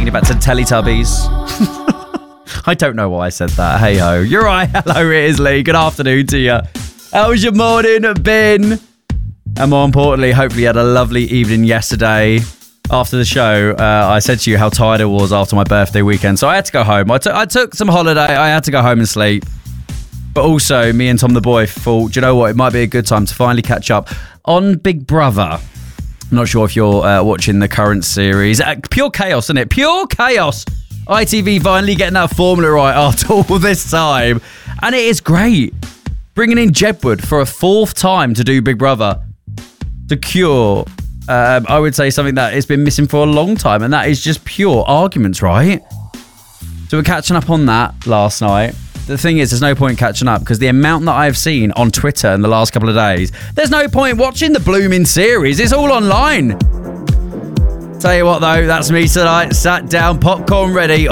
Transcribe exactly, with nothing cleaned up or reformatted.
it back to Teletubbies. I don't know why I said that. Hey ho. You're right. Hello, it is Lee. Good afternoon to you. How's your morning been? And more importantly, hopefully you had a lovely evening yesterday. After the show, uh, I said to you how tired I was after my birthday weekend. So I had to go home. I, t- I took some holiday. I had to go home and sleep. But also, me and Tom the Boy thought, do you know what? It might be a good time to finally catch up on Big Brother. I'm not sure if you're uh, watching the current series. Uh, pure chaos, isn't it? Pure chaos. I T V finally getting that formula right after all this time. And it is great. Bringing in Jedward for a fourth time to do Big Brother. To cure, um, I would say, something that has been missing for a long time. And that is just pure arguments, right? So we're catching up on that last night. The thing is, there's no point catching up because the amount that I've seen on Twitter in the last couple of days, there's no point watching the blooming series. It's all online. Tell you what, though, that's me tonight. Sat down, popcorn ready.